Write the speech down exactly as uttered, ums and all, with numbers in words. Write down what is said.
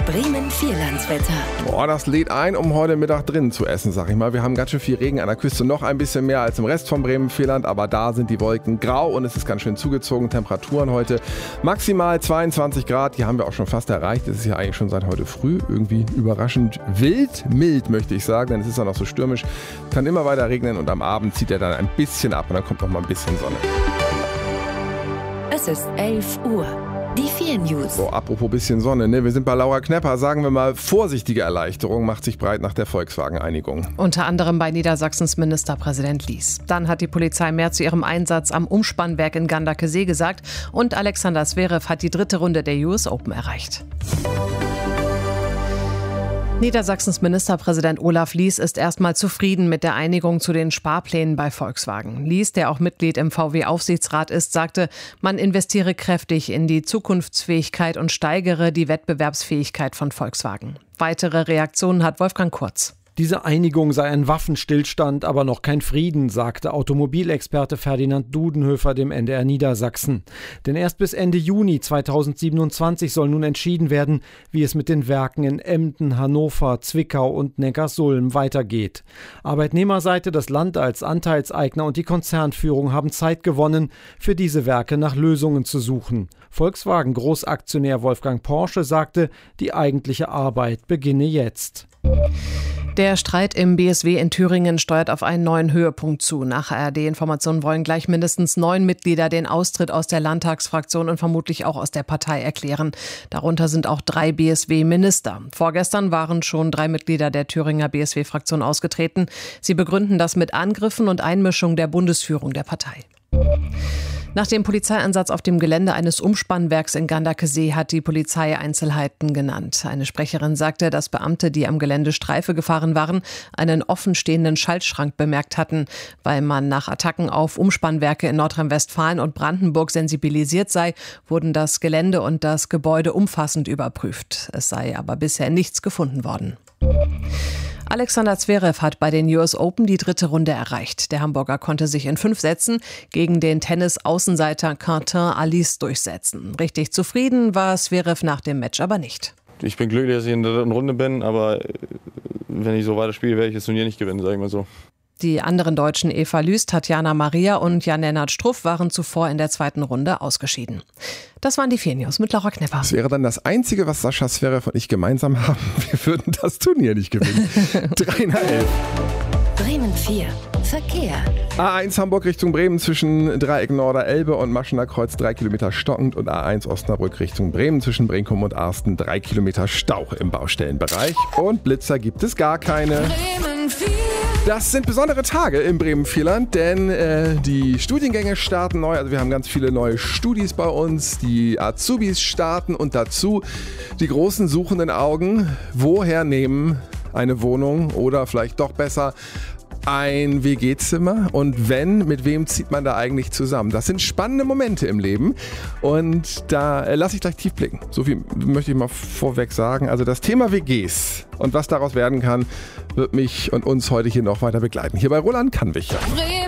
Bremen-Vierlandswetter. Boah, das lädt ein, um heute Mittag drinnen zu essen, sag ich mal. Wir haben ganz schön viel Regen an der Küste, noch ein bisschen mehr als im Rest von Bremen-Vierland, aber da sind die Wolken grau und es ist ganz schön zugezogen. Temperaturen heute maximal zweiundzwanzig Grad, die haben wir auch schon fast erreicht. Das ist ja eigentlich schon seit heute früh irgendwie überraschend wild, mild möchte ich sagen, denn es ist ja noch so stürmisch. Kann immer weiter regnen und am Abend zieht er dann ein bisschen ab und dann kommt noch mal ein bisschen Sonne. Es ist elf Uhr. Die vier News. So, apropos bisschen Sonne, ne? Wir sind bei Laura Knepper. Sagen wir mal, vorsichtige Erleichterung macht sich breit nach der Volkswagen-Einigung. Unter anderem bei Niedersachsens Ministerpräsident Lies. Dann hat die Polizei mehr zu ihrem Einsatz am Umspannwerk in Gandakesee gesagt. Und Alexander Zverev hat die dritte Runde der U S Open erreicht. Niedersachsens Ministerpräsident Olaf Lies ist erstmal zufrieden mit der Einigung zu den Sparplänen bei Volkswagen. Lies, der auch Mitglied im V W-Aufsichtsrat ist, sagte, man investiere kräftig in die Zukunftsfähigkeit und steigere die Wettbewerbsfähigkeit von Volkswagen. Weitere Reaktionen hat Wolfgang Kurz. Diese Einigung sei ein Waffenstillstand, aber noch kein Frieden, sagte Automobilexperte Ferdinand Dudenhöfer dem N D R Niedersachsen. Denn erst bis Ende Juni zweitausendsiebenundzwanzig soll nun entschieden werden, wie es mit den Werken in Emden, Hannover, Zwickau und Neckarsulm weitergeht. Arbeitnehmerseite, das Land als Anteilseigner und die Konzernführung haben Zeit gewonnen, für diese Werke nach Lösungen zu suchen. Volkswagen-Großaktionär Wolfgang Porsche sagte, die eigentliche Arbeit beginne jetzt. Der Streit im B S W in Thüringen steuert auf einen neuen Höhepunkt zu. Nach A R D-Informationen wollen gleich mindestens neun Mitglieder den Austritt aus der Landtagsfraktion und vermutlich auch aus der Partei erklären. Darunter sind auch drei B S W-Minister. Vorgestern waren schon drei Mitglieder der Thüringer B S W-Fraktion ausgetreten. Sie begründen das mit Angriffen und Einmischung der Bundesführung der Partei. Nach dem Polizeieinsatz auf dem Gelände eines Umspannwerks in Gandakesee hat die Polizei Einzelheiten genannt. Eine Sprecherin sagte, dass Beamte, die am Gelände Streife gefahren waren, einen offenstehenden Schaltschrank bemerkt hatten. Weil man nach Attacken auf Umspannwerke in Nordrhein-Westfalen und Brandenburg sensibilisiert sei, wurden das Gelände und das Gebäude umfassend überprüft. Es sei aber bisher nichts gefunden worden. Alexander Zverev hat bei den U S Open die dritte Runde erreicht. Der Hamburger konnte sich in fünf Sätzen gegen den Tennis-Außenseiter Quentin Alice durchsetzen. Richtig zufrieden war Zverev nach dem Match aber nicht. Ich bin glücklich, dass ich in der dritten Runde bin, aber wenn ich so weiter spiele, werde ich das Turnier nicht gewinnen, sage ich mal so. Die anderen Deutschen Eva Lüß, Tatjana Maria und Jan-Lennart Struff waren zuvor in der zweiten Runde ausgeschieden. Das waren die vier News mit Laura Knepper. Das wäre dann das Einzige, was Sascha Zverev und ich gemeinsam haben. Wir würden das Turnier nicht gewinnen. drei nach elf. Bremen vier. Verkehr. A eins Hamburg Richtung Bremen zwischen Dreieck Norderelbe und Maschener Kreuz drei Kilometer stockend und A eins Osnabrück Richtung Bremen zwischen Brenkum und Arsten drei Kilometer Stau im Baustellenbereich. Und Blitzer gibt es gar keine. Bremen vier. Das sind besondere Tage im Bremen-Vierland, denn äh, die Studiengänge starten neu. Also wir haben ganz viele neue Studis bei uns, die Azubis starten und dazu die großen suchenden Augen. Woher nehmen eine Wohnung oder vielleicht doch besser ein W G-Zimmer und wenn, mit wem zieht man da eigentlich zusammen? Das sind spannende Momente im Leben und da äh, lasse ich gleich tief blicken. So viel möchte ich mal vorweg sagen. Also das Thema W Gs und was daraus werden kann, wird mich und uns heute hier noch weiter begleiten. Hier bei Roland Kannwicher.